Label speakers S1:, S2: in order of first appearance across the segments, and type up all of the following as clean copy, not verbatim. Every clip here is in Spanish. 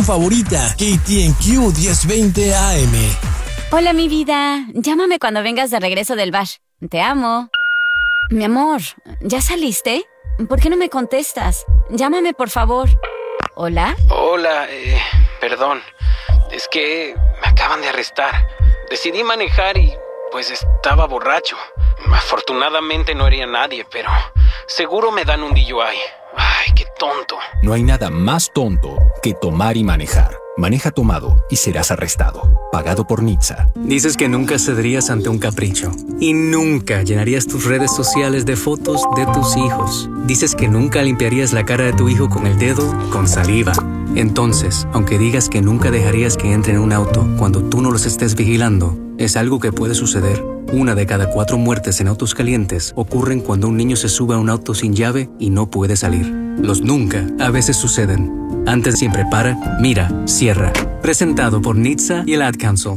S1: estación favorita, KTNQ 1020 AM.
S2: Hola, mi vida. Llámame cuando vengas de regreso del bar. Te amo. Mi amor, ¿ya saliste? ¿Por qué no me contestas? Llámame, por favor. ¿Hola?
S3: Hola, perdón. Es que me acaban de arrestar. Decidí manejar y, pues, estaba borracho. Afortunadamente no hería a nadie, pero seguro me dan un DUI. Ay, qué tonto.
S4: No hay nada más tonto que tomar y manejar. Maneja tomado y serás arrestado. Pagado por NHTSA.
S5: Dices que nunca cederías ante un capricho. Y nunca llenarías tus redes sociales de fotos de tus hijos. Dices que nunca limpiarías la cara de tu hijo con el dedo con saliva. Entonces, aunque digas que nunca dejarías que entren en un auto cuando tú no los estés vigilando, es algo que puede suceder. 1 de cada 4 muertes en autos calientes ocurren cuando un niño se sube a un auto sin llave y no puede salir. Los nunca a veces suceden. Antes siempre para, mira, cierra. Presentado por NHTSA y el Ad Council.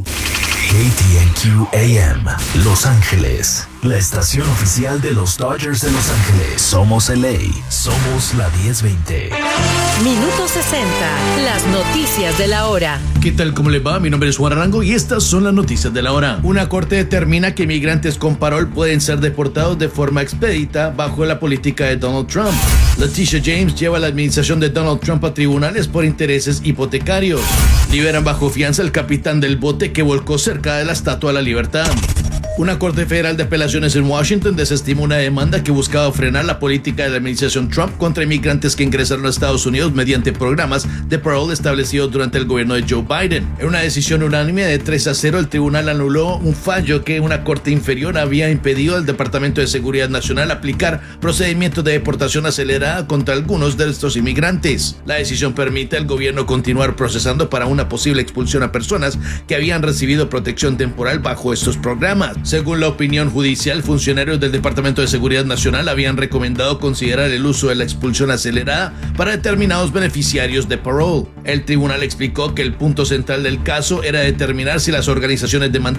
S6: KTNQ AM, Los Ángeles, la estación oficial de los Dodgers de Los Ángeles. Somos LA, somos la 1020.
S7: Minuto 60, las noticias de la hora.
S8: ¿Qué tal? ¿Cómo les va? Mi nombre es Juan Arango y estas son las noticias de la hora. Una corte determina que migrantes con parol pueden ser deportados de forma expedita bajo la política de Donald Trump. Letitia James lleva a la administración de Donald Trump a tribunales por intereses hipotecarios. Liberan bajo fianza al capitán del bote que volcó cerca de la Estatua de la Libertad. Una corte federal de apelaciones en Washington desestimó una demanda que buscaba frenar la política de la administración Trump contra inmigrantes que ingresaron a Estados Unidos mediante programas de parole establecidos durante el gobierno de Joe Biden. En una decisión unánime de 3-0, el tribunal anuló un fallo que una corte inferior había impedido al Departamento de Seguridad Nacional aplicar procedimientos de deportación acelerada contra algunos de estos inmigrantes. La decisión permite al gobierno continuar procesando para una posible expulsión a personas que habían recibido protección temporal bajo estos programas. Según la opinión judicial, funcionarios del Departamento de Seguridad Nacional habían recomendado considerar el uso de la expulsión acelerada para determinados beneficiarios de parole. El tribunal explicó que el punto central del caso era determinar si las organizaciones demandadas